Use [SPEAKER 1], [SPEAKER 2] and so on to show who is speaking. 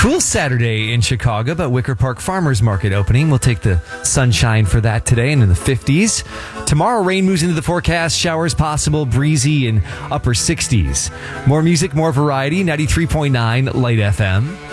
[SPEAKER 1] Cool Saturday in Chicago, but Wicker Park Farmers Market opening. We'll take the sunshine for that today and in the 50s. Tomorrow, rain moves into the forecast. Showers possible, breezy and upper 60s. More music, more variety. 93.9 Light FM.